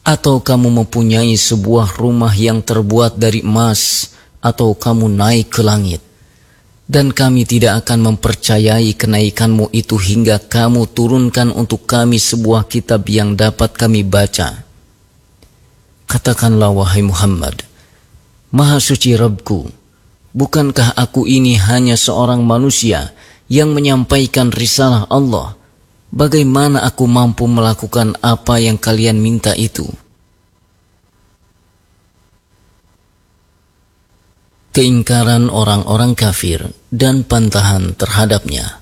Atau kamu mempunyai sebuah rumah yang terbuat dari emas, atau kamu naik ke langit, dan kami tidak akan mempercayai kenaikanmu itu hingga kamu turunkan untuk kami sebuah kitab yang dapat kami baca. Katakanlah wahai Muhammad, Maha suci Rabbku, bukankah aku ini hanya seorang manusia yang menyampaikan risalah Allah? Bagaimana aku mampu melakukan apa yang kalian minta itu? Keingkaran orang-orang kafir dan pantahan terhadapnya.